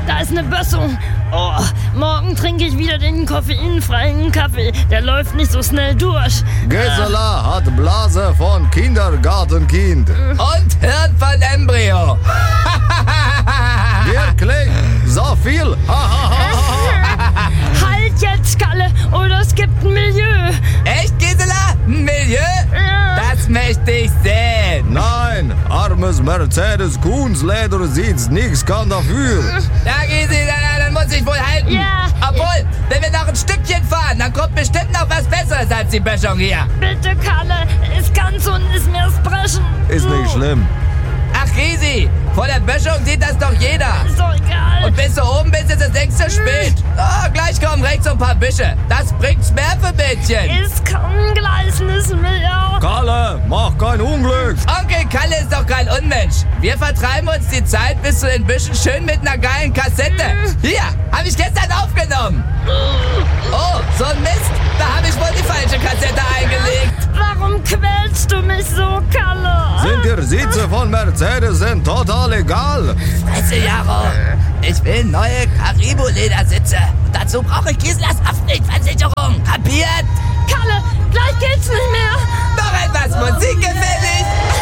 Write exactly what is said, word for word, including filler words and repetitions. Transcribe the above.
da ist eine Bössung. Oh, morgen trinke ich wieder den koffeinfreien Kaffee. Der läuft nicht so schnell durch. Gisela hat Blase von Kindergartenkind. Und Hirn von Embryo. Wirklich? So viel? Halt jetzt, Kalle, oder es gibt ein Milieu. Echt, Gisela? Ein Milieu? Ja. Das möchte ich sehen. Nein, armes Mercedes Kunsleder sieht's, nix kann dafür. Ja, Gisi, dann muss ich wohl halten. Ja. Obwohl, wenn wir noch ein Stückchen fahren, dann kommt bestimmt noch was Besseres als die Böschung hier. Bitte, Kalle, ist ganz unten ist mir das Brechen. Ist nicht schlimm. Ach, Gisi, vor der Böschung sieht das doch jeder. Ist doch egal. Und bis du oben bist, ist es längst zu spät. Oh, gleich kommen rechts ein paar Büsche. Das bringt's mehr für Mädchen. Ist kein gleißendes Meer. Kalle, mach kein Unglück. Onkel Kalle ist doch kein Unmensch. Wir vertreiben uns die Zeit bis zu den Büschen schön mit einer geilen Kassette. Hier, hab ich gestern aufgenommen. Oh, so ein Mist. Da habe ich wohl die falsche Kassette eingelegt. Warum quälst du mich so, Kalle? Sind die Sitze von Mercedes sind total egal. Fresse, Jaro. Ich will neue Caribou-Ledersitze. Und dazu brauche ich Giselas Haftpflichtversicherung. Kapiert? Kalle, gleich geht's nicht mehr. Noch etwas Musik gefällig.